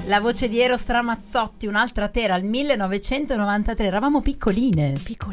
La voce di Eros Ramazzotti, un'altra Tera, al 1993. Eravamo piccolissime,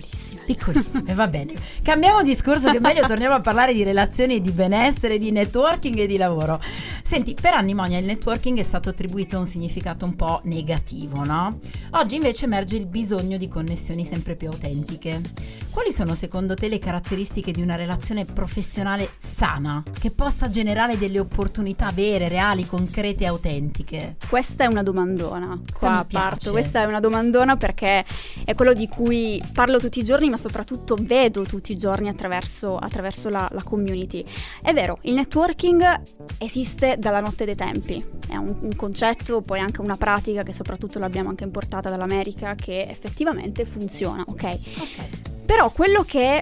va bene. Cambiamo discorso, che meglio torniamo a parlare di relazioni, di benessere, di networking e di lavoro. Senti, per anni, Monia, il networking è stato attribuito un significato un po' negativo, no? Oggi invece emerge il bisogno di connessioni sempre più autentiche. Quali sono secondo te le caratteristiche di una relazione professionale sana, che possa generare delle opportunità vere, reali, concrete e autentiche? Questa è una domandona. Questa è una domandona perché è quello di cui parlo tutti i giorni, ma soprattutto vedo tutti i giorni attraverso la community. È vero, il networking esiste dalla notte dei tempi, è un concetto, poi anche una pratica che soprattutto l'abbiamo anche importata dall'America, che effettivamente funziona, ok? Però quello che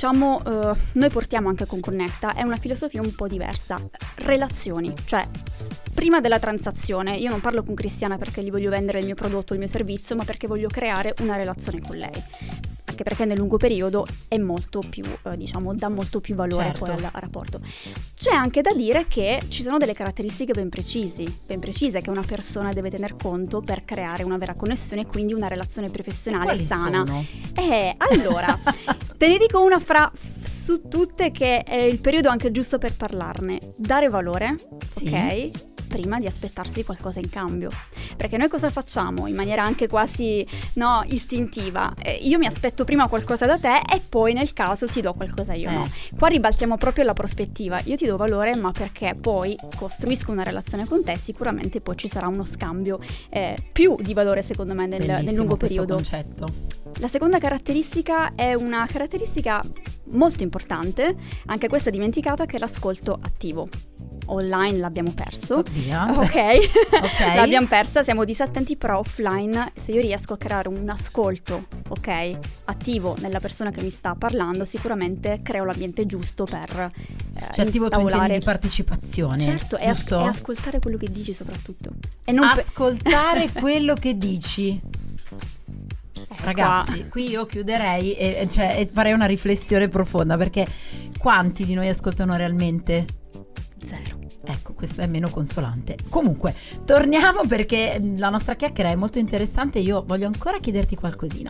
noi portiamo anche con Connecta è una filosofia un po' diversa. Relazioni, cioè prima della transazione io non parlo con Cristiana perché gli voglio vendere il mio prodotto, il mio servizio, ma perché voglio creare una relazione con lei. Anche perché nel lungo periodo è molto più, dà molto più valore, certo, poi al rapporto. C'è anche da dire che ci sono delle caratteristiche ben precise che una persona deve tener conto per creare una vera connessione e quindi una relazione professionale Quali sana. Sono? Allora, te ne dico una su tutte che è il periodo anche giusto per parlarne. Dare valore, sì, ok? Prima di aspettarsi qualcosa in cambio, perché noi cosa facciamo in maniera anche quasi istintiva? Io mi aspetto prima qualcosa da te e poi nel caso ti do qualcosa io. No, qua ribaltiamo proprio la prospettiva. Io ti do valore, ma perché poi costruisco una relazione con te, sicuramente poi ci sarà uno scambio più di valore, secondo me, nel lungo periodo. Concetto. La seconda caratteristica è una caratteristica molto importante, anche questa dimenticata, che è l'ascolto attivo. Online l'abbiamo perso. Ok. L'abbiamo persa, siamo disattenti, però offline, se io riesco a creare un ascolto, ok, attivo nella persona che mi sta parlando, sicuramente creo l'ambiente giusto per attivo tu intendi di partecipazione. Certo, e ascoltare quello che dici soprattutto. E non ascoltare quello che dici. Ragazzi, qui io chiuderei e farei una riflessione profonda, perché quanti di noi ascoltano realmente? Zero. Ecco, questo è meno consolante. Comunque, torniamo perché la nostra chiacchiera è molto interessante e io voglio ancora chiederti qualcosina.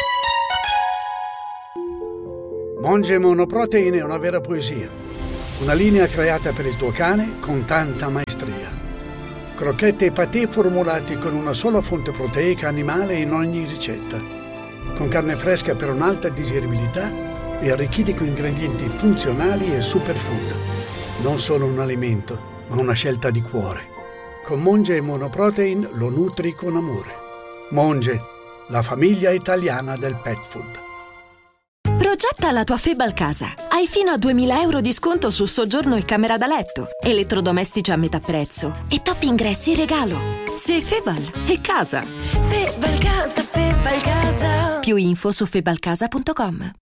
Monge Monoprotein è una vera poesia. Una linea creata per il tuo cane con tanta maestria. Crocchette e patè formulati con una sola fonte proteica animale in ogni ricetta. Con carne fresca per un'alta digeribilità e arricchiti con ingredienti funzionali e superfood. Non solo un alimento, ma una scelta di cuore. Con Monge e Monoprotein lo nutri con amore. Monge, la famiglia italiana del pet food. Progetta la tua Febbal casa. Hai fino a 2.000 euro di sconto su soggiorno e camera da letto, elettrodomestici a metà prezzo e top ingressi regalo. Se Febbal è casa. Febbal casa, Febbal casa. Più info su febbalcasa.com.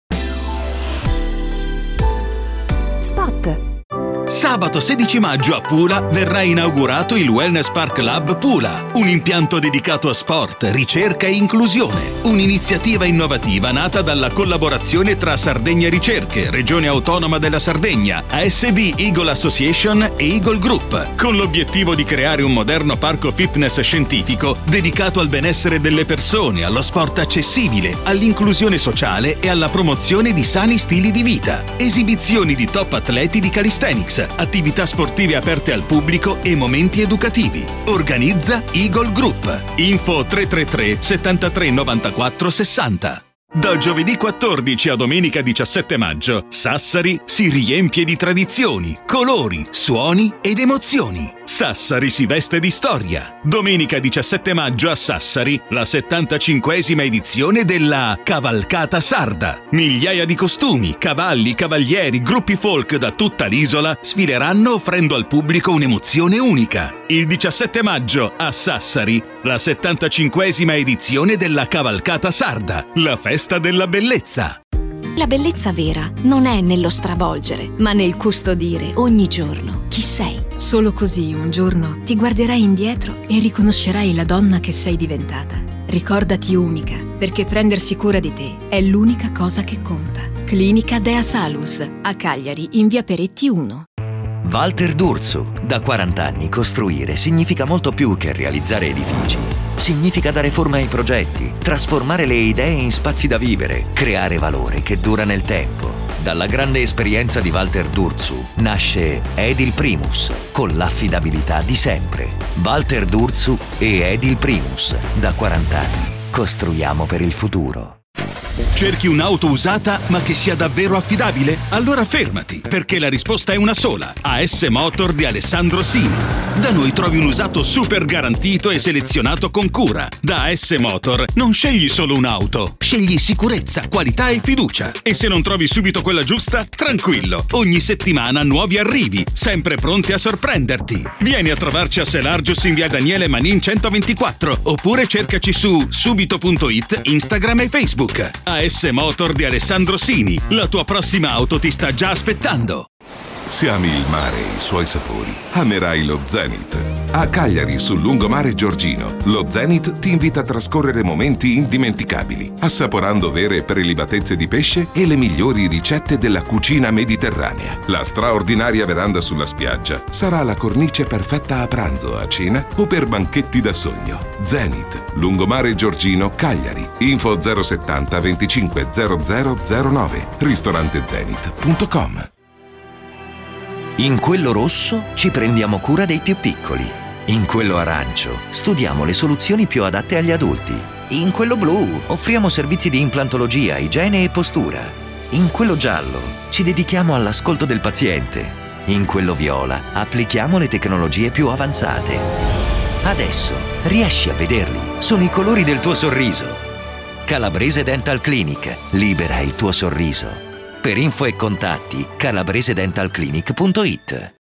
Spot. Sabato 16 maggio a Pula verrà inaugurato il Wellness Park Lab Pula, un impianto dedicato a sport, ricerca e inclusione. Un'iniziativa innovativa nata dalla collaborazione tra Sardegna Ricerche, Regione Autonoma della Sardegna, ASD Eagle Association e Eagle Group, con l'obiettivo di creare un moderno parco fitness scientifico dedicato al benessere delle persone, allo sport accessibile, all'inclusione sociale e alla promozione di sani stili di vita. Esibizioni di top atleti di calisthenics, attività sportive aperte al pubblico e momenti educativi. Organizza Eagle Group. Info 333 73 94 60. Da giovedì 14 a domenica 17 maggio, Sassari si riempie di tradizioni, colori, suoni ed emozioni. Sassari si veste di storia. Domenica 17 maggio a Sassari, la 75esima edizione della Cavalcata Sarda. Migliaia di costumi, cavalli, cavalieri, gruppi folk da tutta l'isola sfileranno offrendo al pubblico un'emozione unica. Il 17 maggio a Sassari, la 75esima edizione della Cavalcata Sarda, la festa della bellezza. La bellezza vera non è nello stravolgere, ma nel custodire ogni giorno chi sei. Solo così un giorno ti guarderai indietro e riconoscerai la donna che sei diventata. Ricordati unica, perché prendersi cura di te è l'unica cosa che conta. Clinica Dea Salus, a Cagliari, in via Peretti 1. Walter D'Urso. Da 40 anni costruire significa molto più che realizzare edifici. Significa dare forma ai progetti, trasformare le idee in spazi da vivere, creare valore che dura nel tempo. Dalla grande esperienza di Walter D'Urso nasce Edil Primus, con l'affidabilità di sempre. Walter D'Urso e Edil Primus. Da 40 anni costruiamo per il futuro. Cerchi un'auto usata ma che sia davvero affidabile? Allora fermati, perché la risposta è una sola. AS Motor di Alessandro Sini. Da noi trovi un usato super garantito e selezionato con cura. Da AS Motor non scegli solo un'auto, scegli sicurezza, qualità e fiducia. E se non trovi subito quella giusta, tranquillo, ogni settimana nuovi arrivi, sempre pronti a sorprenderti. Vieni a trovarci a Selargius in via Daniele Manin 124, oppure cercaci su subito.it, Instagram e Facebook. AS Motor di Alessandro Sini. La tua prossima auto ti sta già aspettando. Se ami il mare e i suoi sapori, amerai lo Zenith. A Cagliari, sul lungomare Giorgino, lo Zenith ti invita a trascorrere momenti indimenticabili, assaporando vere prelibatezze di pesce e le migliori ricette della cucina mediterranea. La straordinaria veranda sulla spiaggia sarà la cornice perfetta a pranzo, a cena o per banchetti da sogno. Zenith, lungomare Giorgino, Cagliari. Info 070 25 0009. ristorantezenith.com. In quello rosso ci prendiamo cura dei più piccoli. In quello arancio studiamo le soluzioni più adatte agli adulti. In quello blu offriamo servizi di implantologia, igiene e postura. In quello giallo ci dedichiamo all'ascolto del paziente. In quello viola applichiamo le tecnologie più avanzate. Adesso riesci a vederli. Sono i colori del tuo sorriso. Calabrese Dental Clinic. Libera il tuo sorriso. Per info e contatti calabresedentalclinic.it.